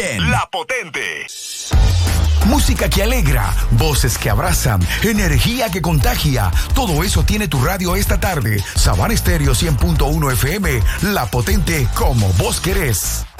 en La Potente. Música que alegra, voces que abrazan, energía que contagia. Todo eso tiene tu radio esta tarde. Sabana Estéreo 100.1 FM, La Potente, como vos querés.